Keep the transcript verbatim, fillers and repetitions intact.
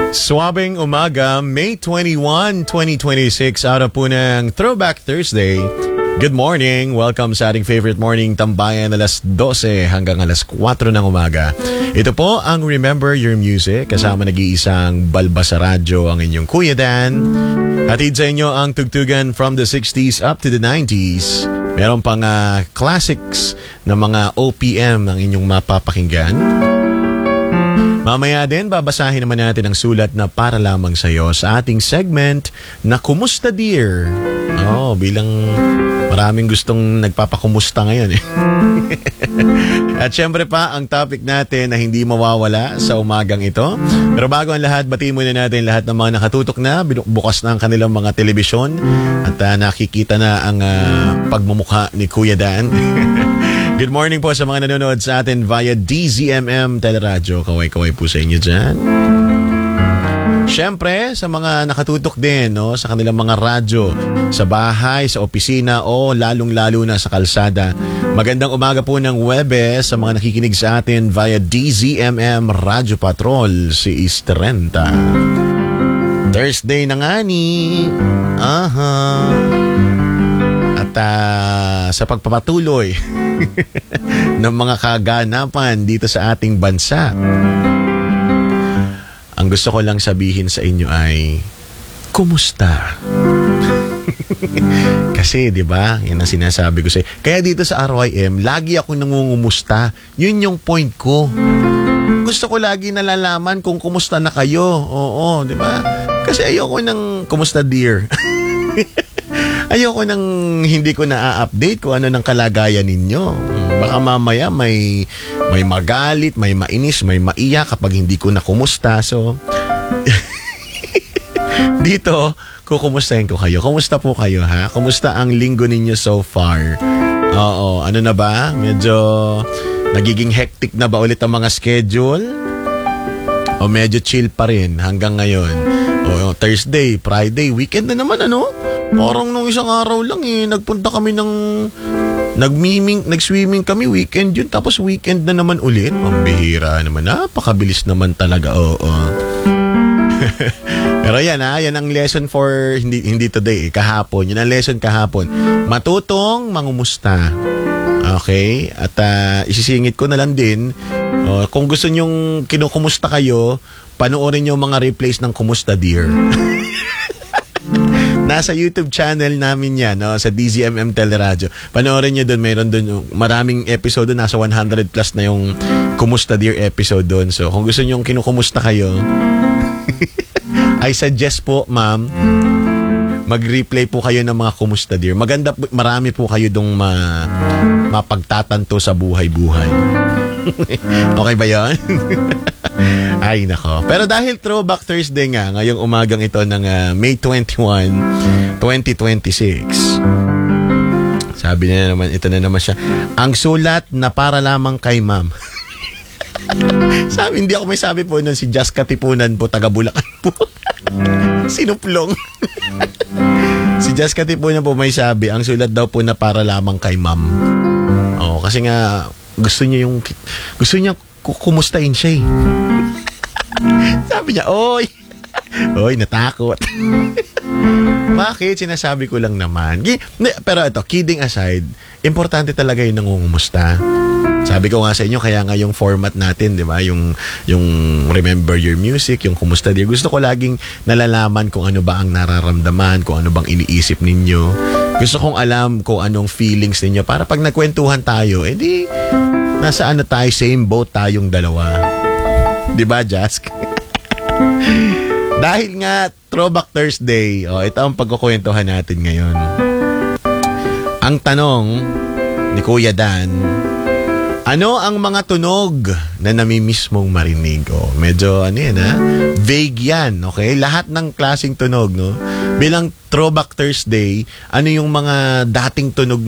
Swabing umaga, May twenty-first, twenty twenty-six, araw po ng Throwback Thursday. Good morning, welcome sa ating favorite morning tambayan alas dose hanggang alas kwatro ng umaga. Ito po ang Remember Your Music, kasama nag-iisang balba sa radyo ang inyong Kuya Dan. Hatid sa inyo ang tugtugan from the sixties up to the nineties. Meron pang uh, classics na mga O P M ang inyong mapapakinggan. Mamaya din, babasahin naman natin ang sulat na para lamang sa'yo sa ating segment na Kumusta Dear? Oh, bilang maraming gustong nagpapakumusta ngayon eh. At syempre pa, ang topic natin na hindi mawawala sa umagang ito. Pero bago ang lahat, batiin muna natin lahat ng mga nakatutok na, bukas na ang kanilang mga telebisyon at uh, nakikita na ang uh, pagmumukha ni Kuya Dan. Good morning po sa mga nanonood sa atin via D Z M M Teleradio. Kaway-kaway po sa inyo dyan. Siyempre, sa mga nakatutok din no, sa kanilang mga radyo, sa bahay, sa opisina o lalong-lalo na sa kalsada. Magandang umaga po ng Webes sa mga nakikinig sa atin via D Z M M Radio Patrol si Istrenta. Thursday na nga ni. Aha. At uh, sa pagpapatuloy ng mga kaganapan dito sa ating bansa, ang gusto ko lang sabihin sa inyo ay, kumusta? Kasi, di ba, yan ang sinasabi ko sa inyo. Kaya dito sa R Y M, lagi ako nangungumusta. Yun yung point ko. Gusto ko lagi nalalaman kung kumusta na kayo. Oo, di ba? Kasi ayoko ng kumusta dear. Ayoko nang hindi ko na-update kung ano ng kalagayan ninyo. Baka mamaya may may magalit, may mainis, may maiyak kapag hindi ko na kumusta. So, dito, kukumustahin ko kayo. Kumusta po kayo, ha? Kumusta ang linggo ninyo so far? Oo, ano na ba? Medyo nagiging hectic na ba ulit ang mga schedule? O medyo chill pa rin hanggang ngayon? O Thursday, Friday, weekend na naman, ano? Parang nung isang araw lang eh, nagpunta kami ng, nag-miming, nag-swimming kami, weekend yun, tapos weekend na naman ulit. Ang bihira naman, napakabilis naman talaga, oo. Pero yan ha, yan ang lesson for, hindi, hindi today, eh, kahapon, yan ang lesson kahapon. Matutong mangumusta. Okay? At uh, isisingit ko na lang din, uh, kung gusto nyong kinukumusta kayo, panoorin nyo mga replays ng Kumusta Dear. Nasa YouTube channel namin yan, no? Sa D Z M M Teleradio. Panoorin nyo doon, mayroon doon maraming episode doon, nasa one hundred plus na yung Kumusta Dear episode doon. So kung gusto nyo yung kinukumusta kayo, I suggest po, ma'am, mag-replay po kayo ng mga Kumusta Dear. Maganda, marami po kayo dong ma, mapagtatanto sa buhay-buhay. Okay ba yan? Ay, nako. Pero dahil Throwback Thursday nga, ngayong umagang ito ng uh, May twenty-first, twenty twenty-six. Sabi na naman, ito na naman siya. Ang sulat na para lamang kay ma'am. Sabi, hindi ako may sabi po nun, si Just Katipunan po, taga Bulacan po. Sinuplong. Si Just Katipunan po may sabi, ang sulat daw po na para lamang kay ma'am. Oo, kasi nga, gusto niya yung, gusto niya kumustahin siya eh. Sabi niya, oy, oy, natakot. Bakit? Sinasabi ko lang naman. Pero ito, kidding aside, importante talaga yung nangungumusta. Sabi ko nga sa inyo, kaya nga yung format natin, di ba? Yung, yung Remember Your Music, yung Kumusta Dear. Gusto ko laging nalalaman kung ano ba ang nararamdaman, kung ano bang iniisip ninyo. Gusto kong alam kung anong feelings ninyo para pag nagkwentuhan tayo, edi nasa ano tayo, same boat tayong dalawa. Di ba, Jask? Dahil nga Throwback Thursday, oh, ito ang pagkukwentuhan natin ngayon. Ang tanong ni Kuya Dan, ano ang mga tunog na namimiss mong marinig? Oh, medyo ano yan ha? Vague yan, okay? Lahat ng klaseng tunog, no? Bilang Throwback Thursday, ano yung mga dating tunog